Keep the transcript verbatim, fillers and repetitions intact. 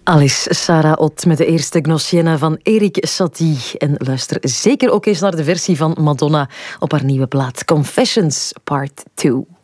Alice Sarah Ott met de eerste Gnossienne van Erik Satie. En luister zeker ook eens naar de versie van Madonna op haar nieuwe plaat Confessions Part twee.